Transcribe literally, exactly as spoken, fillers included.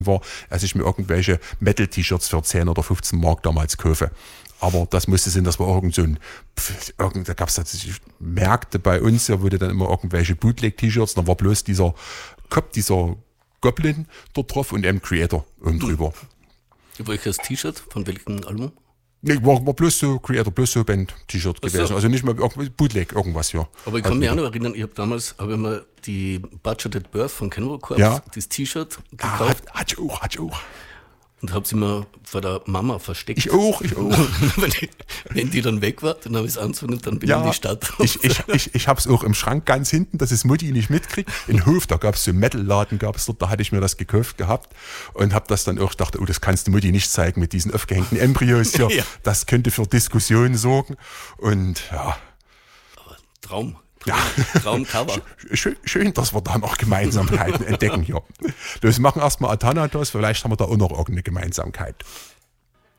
war, als ich mir irgendwelche Metal-T-Shirts für zehn oder fünfzehn Mark damals kaufe. Aber das musste sein, das war irgend so ein, irgend, da gab es tatsächlich Märkte bei uns, ja, wo du dann immer irgendwelche Bootleg-T-Shirts, da war bloß dieser Kopf, dieser Goblin dort drauf und M Creator oben drüber. Welches T-Shirt? Von welchem Album? Nee, war, war bloß so Creator, bloß so Band-T-Shirt Ach so. gewesen. Also nicht mal irgendwie Bootleg, irgendwas, ja. Aber ich kann mich auch noch erinnern, ich habe damals hab ich mir die Budgeted Birth von Cannibal Corpse, Ja. das T-Shirt Ah, gekauft hat, hat ich auch, hat ich auch. und habe sie mir vor der Mama versteckt. Ich auch, ich auch. wenn, ich, wenn die dann weg war, dann habe ich es angezogen und dann bin ich in Ja, die Stadt. ich, ich, ich, ich habe es auch im Schrank ganz hinten, dass es Mutti nicht mitkriegt. In Hof, da gab es so einen Metal-Laden, gab es dort, da hatte ich mir das gekauft gehabt und habe das dann auch gedacht, oh, das kannst du Mutti nicht zeigen mit diesen aufgehängten Embryos hier. Ja. Das könnte für Diskussionen sorgen. Und ja, Traum. Ja. Traumcover. schön, schön, dass wir da noch Gemeinsamkeiten entdecken hier. Wir machen erstmal Athanatos, vielleicht haben wir da auch noch irgendeine Gemeinsamkeit.